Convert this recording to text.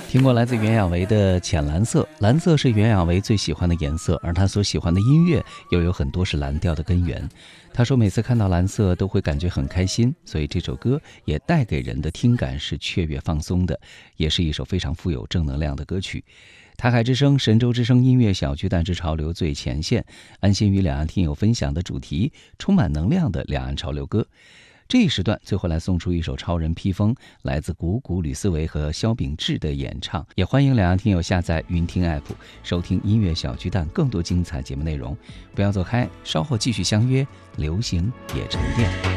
听过来自袁娅维的浅蓝色，蓝色是袁娅维最喜欢的颜色，而她所喜欢的音乐又有很多是蓝调的根源。她说每次看到蓝色都会感觉很开心，所以这首歌也带给人的听感是雀跃放松的，也是一首非常富有正能量的歌曲。台海之声、神州之声音乐小巨蛋之潮流最前线，安心与两岸听友分享的主题，充满能量的两岸潮流歌。这一时段最后来送出一首超人披风，来自谷谷吕思维和萧秉治的演唱。也欢迎两岸听友下载云听 app 收听音乐小巨蛋更多精彩节目内容。不要走开，稍后继续相约流行也沉淀。